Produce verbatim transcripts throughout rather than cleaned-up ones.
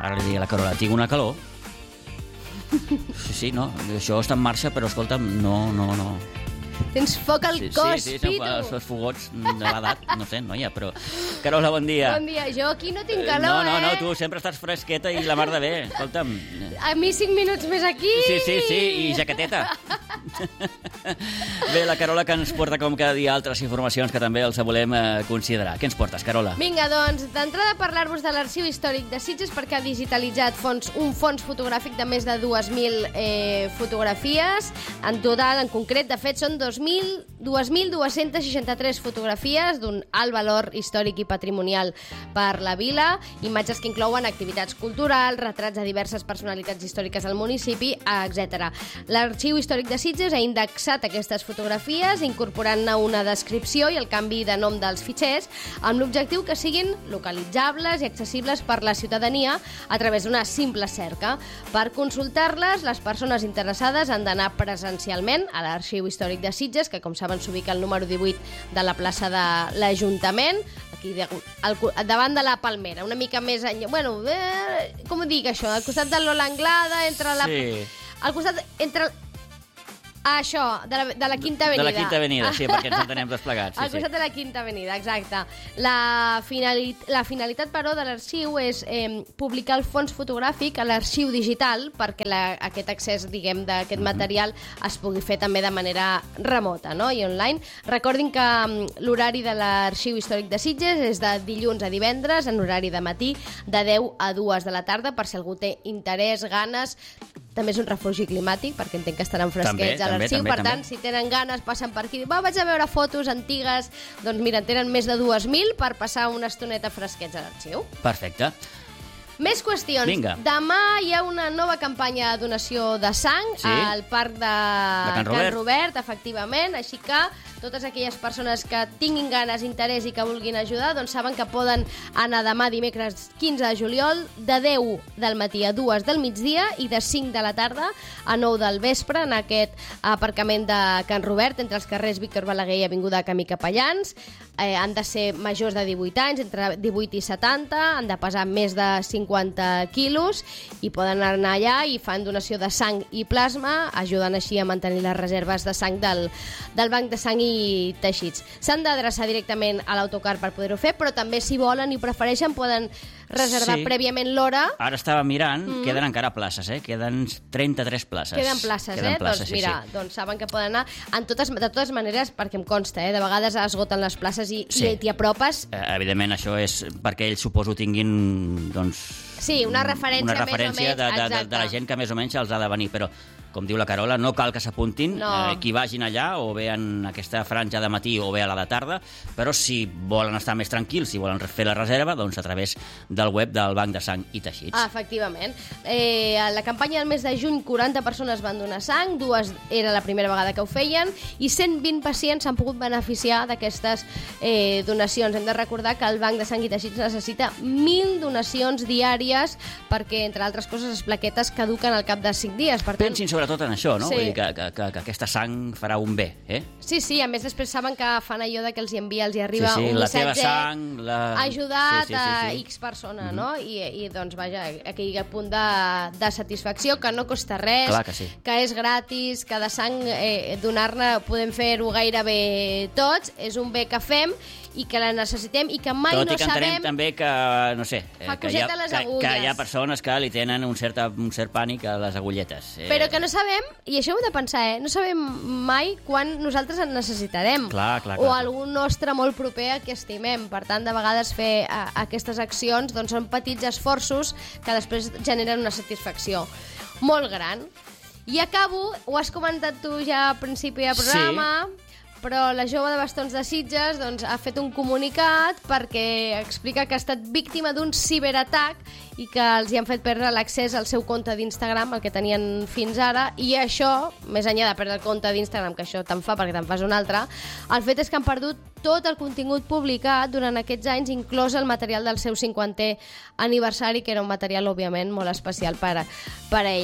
Ara li dic a la Carola, tinc una calor. Sí, sí, no, això està en marxa, però escolta'm, no, no, no. Tens foc al sí, cos, sí, sí, Pitu. Sí, són fogots de l'edat, no sé, noia, però... Carola, bon dia. Bon dia, jo aquí no tinc calor, no, no, eh? No, tu sempre estàs fresqueta i la mar de bé, escolta'm. A mi cinc minuts més aquí. Sí, sí, sí, i jaqueteta. Bé, la Carola que ens porta com cada dia altres informacions que també els volem eh, considerar. Què ens portes, Carola? Vinga, doncs, d'entrada parlar-vos de l'Arxiu Històric de Sitges perquè ha digitalitzat fons, un fons fotogràfic de més de dues mil eh, fotografies. En total, en concret, de fet, són dos mil dues-centes seixanta-tres fotografies d'un alt valor històric i patrimonial per la vila, imatges que inclouen activitats culturals, retrats de diverses personalitats històriques al municipi, etcètera. L'Arxiu Històric de Sitges ha indexat aquestes fotografies, incorporant-ne una descripció i el canvi de nom dels fitxers, amb l'objectiu que siguin localitzables i accessibles per la ciutadania a través d'una simple cerca. Per consultar-les, les persones interessades han d'anar presencialment a l'Arxiu Històric de Sitges, que com saben s'ubica al número divuit de la plaça de l'Ajuntament, aquí de, al, davant de la Palmera, una mica més enllà. Bueno, eh, com ho dic això? Al costat de l'Ola Anglada, entre la... Sí. Al costat... Entre... Ah, això, de la, de la Quinta Avenida. De la Quinta Avenida, sí, perquè ens entenem desplegats. Sí, Al costat sí. de la Quinta Avenida, exacte. La, finalit, la finalitat, però, de l'arxiu és eh, publicar el fons fotogràfic a l'arxiu digital perquè la, aquest accés, diguem, d'aquest mm-hmm. material es pugui fer també de manera remota, no?, i online. Recordin que um, l'horari de l'Arxiu Històric de Sitges és de dilluns a divendres, en horari de matí, de deu a dues de la tarda, per si algú té interès, ganes. També és un refugi climàtic, perquè entenc que estaran fresquets també, a l'arxiu. Per tant, també. Si tenen ganes, passen per aquí. Va, vaig a veure fotos antigues. Doncs mira, tenen més de dues mil per passar una estoneta fresquets a l'arxiu. Perfecte. Més qüestions. Vinga. Demà hi ha una nova campanya de donació de sang sí? al parc de, de Can Robert. Can Robert, efectivament. Així que totes aquelles persones que tinguin ganes, interès i que vulguin ajudar, doncs saben que poden anar demà, dimecres quinze de juliol, de deu del matí a dues del migdia i de cinc de la tarda a nou del vespre en aquest aparcament de Can Robert, entre els carrers Víctor Balaguer i Avinguda Camí Capellans. Eh, han de ser majors de divuit anys, entre divuit i setanta, han de pesar més de cinquanta quilos i poden anar allà i fan donació de sang i plasma, ajudant així a mantenir les reserves de sang del, del banc de sang i teixits. S'han d'adreçar directament a l'autocar per poder-ho fer, però també si volen i prefereixen poden reservar sí. prèviament l'hora. Ara estava mirant, mm. queden encara places, eh? Queden trenta-tres places. Queden places, queden eh? Places, doncs mira, sí, sí. doncs saben que poden anar en totes, de totes maneres, perquè em consta, eh? De vegades esgoten les places i, sí. i t'hi apropes. Eh, evidentment, això és perquè ells suposo tinguin, doncs... Sí, una referència, una referència més o menys, de, de, de, de la gent que més o menys els ha de venir, però com diu la Carola, no cal que s'apuntin, no. eh, qui vagin allà o bé en aquesta franja de matí o bé a la de tarda, però si volen estar més tranquils, si volen fer la reserva, doncs a través del web del Banc de Sang i Teixits. Ah, efectivament. Eh, a la campanya del mes de juny, quaranta persones van donar sang, dues era la primera vegada que ho feien, i cent vint pacients s'han pogut beneficiar d'aquestes eh, donacions. Hem de recordar que el Banc de Sang i Teixits necessita mil donacions diàries perquè, entre altres coses, les plaquetes caduquen al cap de cinc dies. Per tant, pensin sobretot en això, no? Sí. Vull dir que, que, que, que aquesta sang farà un bé, eh? Sí, sí, a més després saben que fan allò de que els hi envia, els hi arriba sí, sí, un la missatge, teva sang, la... ha ajudat sí, sí, sí, sí. a X persona, mm-hmm. no? I, i doncs, vaja, aquell punt de, de satisfacció que no costa res, clar que sí. que és gratis, que de sang eh, donar-ne podem fer-ho gairebé tots, és un bé que fem i que la necessitem i que mai Tot no i que sabem... entenem també que, no sé, Fa que hi, ha, coseta a les que, agulles. que hi ha persones que li tenen un cert, un cert pànic a les agulletes. Eh... Però que no sabem, i això ho he de pensar, eh? No sabem mai quan nosaltres en necessitarem. Clar, clar, clar. O algun nostre molt proper a qui estimem. Per tant, de vegades fer a, aquestes accions doncs, són petits esforços que després generen una satisfacció molt gran. I acabo, ho has comentat tu ja al principi del programa... Sí. Però la jove de Bastons de Sitges doncs, ha fet un comunicat perquè explica que ha estat víctima d'un ciberatac i que els hi han fet perdre l'accés al seu compte d'Instagram, el que tenien fins ara, i això, més enllà de perdre el compte d'Instagram, que això te'n fa perquè te'n fas un altre, el fet és que han perdut tot el contingut publicat durant aquests anys, inclòs el material del seu cinquantè aniversari, que era un material, òbviament, molt especial per a, per a ells.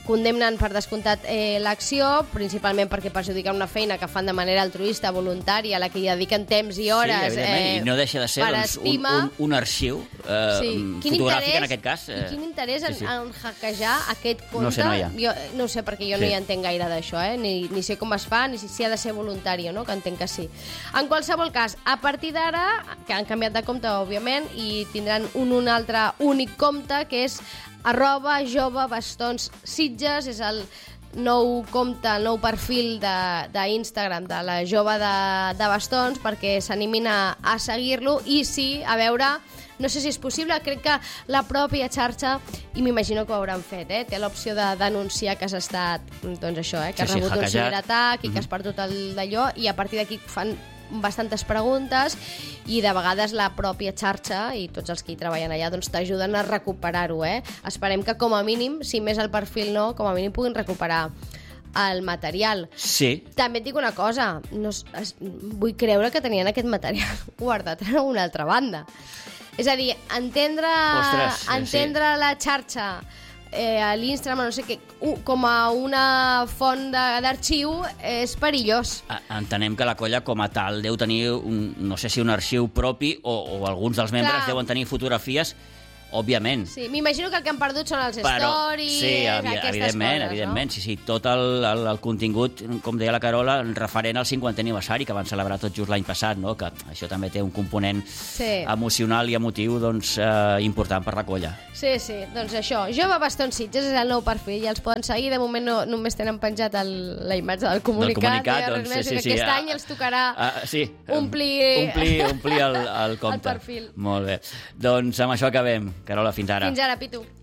condemnen per descomptat eh, l'acció, principalment perquè perjudiquen una feina que fan de manera altruista, voluntària, a la que hi dediquen temps i hores. Sí, evidentment, eh, i no deixa de ser doncs, un, un, un arxiu eh, sí. fotogràfic, en aquest cas. Eh, I quin interès en, sí, sí. en hackejar aquest compte? No sé, noia. Jo no ho sé, perquè jo sí. no hi entenc gaire d'això, eh? ni, ni sé com es fa, ni si, si ha de ser voluntari o no, que entenc que sí. En qualsevol cas, a partir d'ara, que han canviat de compte, òbviament, i tindran un, un altre únic compte, que és arroba jove bastons Sitges, és el nou compte, el nou perfil d'Instagram de, de la jove de, de bastons, perquè s'animin a, a seguir-lo, i sí, a veure, no sé si és possible, crec que la pròpia xarxa, i m'imagino que ho hauran fet, eh, té l'opció de denunciar que has estat, doncs això, eh, que has sí, sí, rebut un ciberatac i mm-hmm. que has perdut el d'allò, i a partir d'aquí fan bastantes preguntes i de vegades la pròpia xarxa i tots els que hi treballen allà doncs t'ajuden a recuperar-ho, eh? Esperem que com a mínim, si més el perfil no, com a mínim puguin recuperar el material. Sí. També et dic una cosa, no, es, vull creure que tenien aquest material guardat en una altra banda. És a dir, entendre, Ostres, entendre sí. la xarxa eh, a l'Instagram, no sé què, com a una font d'arxiu és perillós. Entenem que la colla com a tal deu tenir, un, no sé si un arxiu propi o, o alguns dels membres Clar. deuen tenir fotografies, òbviament. Sí, m'imagino que el que han perdut són els Però, stories, sí, evi aquestes evidentment, coses, evidentment, no? sí, sí, tot el, el, el contingut, com deia la Carola, referent al cinquantè aniversari que van celebrar tot just l'any passat, no? Que això també té un component sí. emocional i emotiu doncs, eh, important per la colla. Sí, sí, doncs això, Jove Bastons Sitges és el nou perfil, ja els poden seguir, de moment no, només tenen penjat el, la imatge del comunicat, del comunicat doncs, més, sí, sí, aquest sí, any els tocarà uh, sí, omplir... omplir, omplir el, el compte. El perfil. Molt bé, doncs amb això acabem. Carola, fins ara. Fins ara, Pitu.